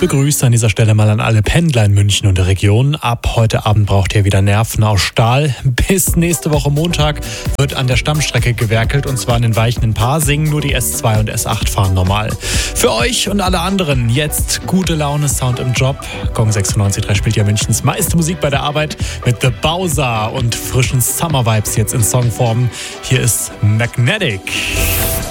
Liebe Grüße an dieser Stelle mal an alle Pendler in München und der Region. Ab heute Abend braucht ihr wieder Nerven aus Stahl. Bis nächste Woche Montag wird an der Stammstrecke gewerkelt und zwar in den weichen Pasing. Nur die S2 und S8 fahren normal. Für euch und alle anderen jetzt gute Laune, Sound im Job. Gong 96.3 spielt ja Münchens meiste Musik bei der Arbeit mit The Bowser und frischen Summer Vibes jetzt in Songform. Hier ist Magnetic.